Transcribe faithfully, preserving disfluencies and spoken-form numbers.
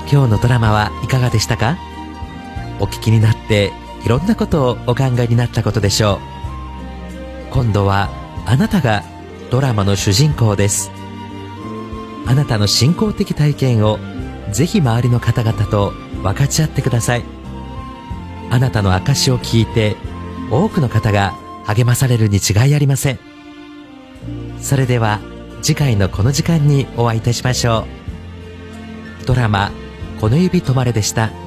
今日のドラマはいかがでしたか？お聞きになっていろんなことをお考えになったことでしょう。今度はあなたがドラマの主人公です。あなたの信仰的体験をぜひ周りの方々と分かち合ってください。あなたの証を聞いて多くの方が励まされるに違いありません。それでは次回のこの時間にお会いいたしましょう。ドラマ「この指止まれ」でした。